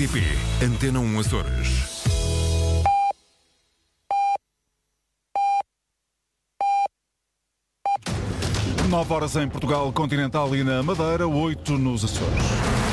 RTP Antena 1 Açores. Nove horas em Portugal continental e na Madeira, 8 nos Açores.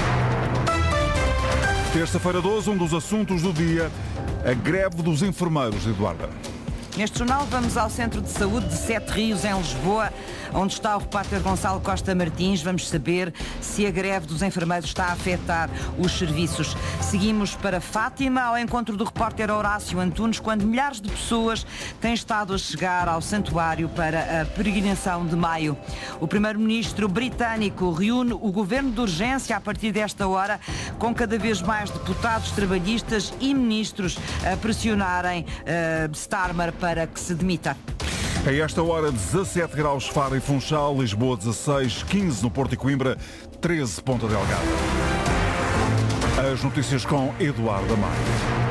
Terça-feira 12, um dos assuntos do dia, a greve dos enfermeiros, Eduarda. Neste jornal vamos ao Centro de Saúde de Sete Rios, em Lisboa, onde está o repórter Gonçalo Costa Martins. Vamos saber se a greve dos enfermeiros está a afetar os serviços. Seguimos para Fátima, ao encontro do repórter Horácio Antunes, quando milhares de pessoas têm estado a chegar ao santuário para a peregrinação de maio. O primeiro-ministro britânico reúne o governo de urgência a partir desta hora, com cada vez mais deputados trabalhistas e ministros a pressionarem Starmer para que se demita. A esta hora, 17 graus Faro e Funchal, Lisboa 16, 15 no Porto e Coimbra, 13 Ponta Delgada. As notícias com Eduardo Amaro.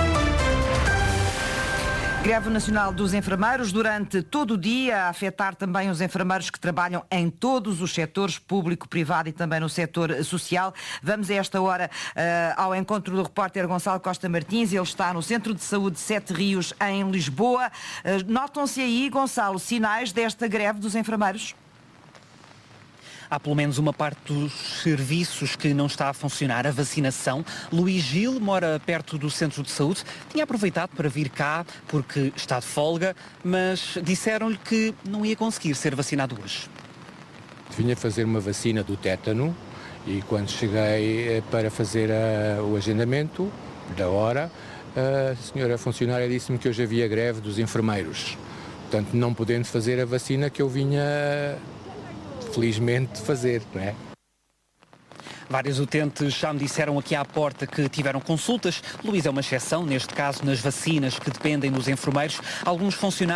Greve nacional dos enfermeiros durante todo o dia, a afetar também os enfermeiros que trabalham em todos os setores, público, privado e também no setor social. Vamos a esta hora ao encontro do repórter Gonçalo Costa Martins. Ele está no Centro de Saúde de Sete Rios, em Lisboa. Notam-se aí, Gonçalo, sinais desta greve dos enfermeiros? Há pelo menos uma parte dos serviços que não está a funcionar, a vacinação. Luís Gil mora perto do Centro de Saúde, tinha aproveitado para vir cá porque está de folga, mas disseram-lhe que não ia conseguir ser vacinado hoje. Vinha fazer uma vacina do tétano e quando cheguei para fazer o agendamento da hora, a senhora funcionária disse-me que hoje havia greve dos enfermeiros. Portanto, não podendo fazer a vacina que eu vinha felizmente fazer, não é? Vários utentes já me disseram aqui à porta que tiveram consultas. Luís é uma exceção, neste caso nas vacinas que dependem dos enfermeiros. Alguns funcionários